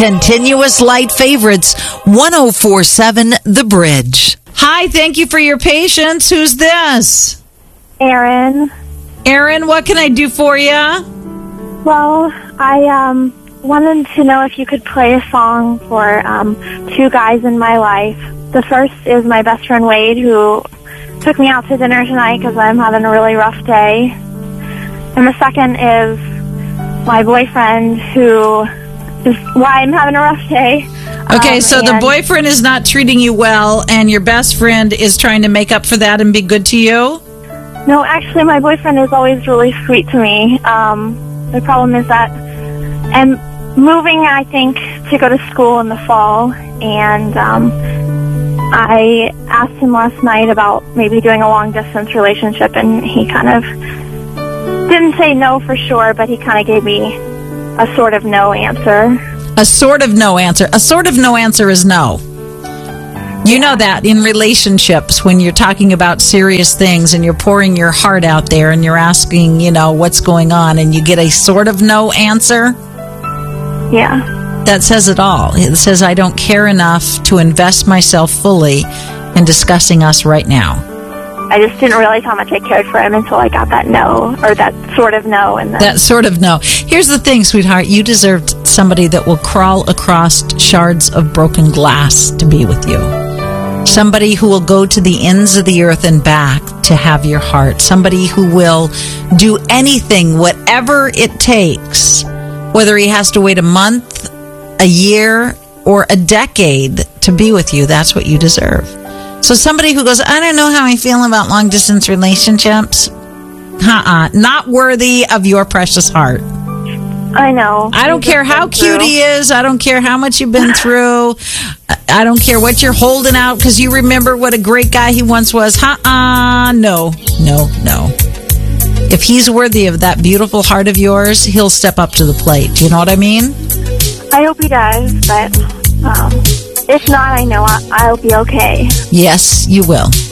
Continuous Light Favorites, 104.7 The Bridge. Hi, thank you for your patience. Who's this? Aaron. Aaron, what can I do for you? Well, I wanted to know if you could play a song for two guys in my life. The first is my best friend Wade, who took me out to dinner tonight because I'm having a really rough day. And the second is my boyfriend, who is why I'm having a rough day. Okay, so the boyfriend is not treating you well, and your best friend is trying to make up for that and be good to you? No, actually, my boyfriend is always really sweet to me. The problem is that I'm moving, I think, to go to school in the fall, and I asked him last night about maybe doing a long-distance relationship, and he kind of didn't say no for sure, but he kind of gave me a sort of no answer. A sort of no answer. A sort of no answer is no. You know that in relationships, when you're talking about serious things and you're pouring your heart out there and you're asking, what's going on, and you get a sort of no answer. Yeah. That says it all. It says, I don't care enough to invest myself fully in discussing us right now. I just didn't realize how much I cared for him until I got that no, or that sort of no. And then... That sort of no. Here's the thing, sweetheart. You deserved somebody that will crawl across shards of broken glass to be with you. Somebody who will go to the ends of the earth and back to have your heart. Somebody who will do anything, whatever it takes, whether he has to wait a month, a year, or a decade to be with you. That's what you deserve. So somebody who goes, I don't know how I feel about long-distance relationships. Not worthy of your precious heart. I know. I don't care how cute he is. I don't care how much you've been through. I don't care what you're holding out because you remember what a great guy he once was. No. If he's worthy of that beautiful heart of yours, he'll step up to the plate. Do you know what I mean? I hope he does, but if not, I know I'll be okay. Yes, you will.